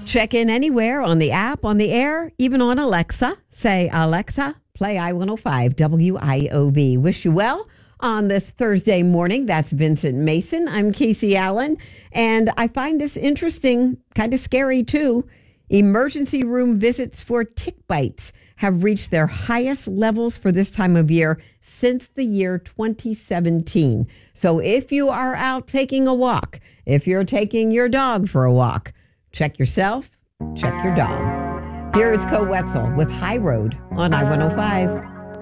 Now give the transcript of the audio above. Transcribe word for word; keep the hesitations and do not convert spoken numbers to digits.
Check in anywhere on the app, on the air, even on Alexa. Say, Alexa, play I one oh five W I O V. Wish you well on this Thursday morning. That's Vincent Mason. I'm Casey Allen, and I find this interesting, kind of scary too. Emergency room visits for tick bites have reached their highest levels for this time of year since the year twenty seventeen. So if you are out taking a walk, if you're taking your dog for a walk, check yourself, check your dog. Here is Co Wetzel with High Road on I one oh five.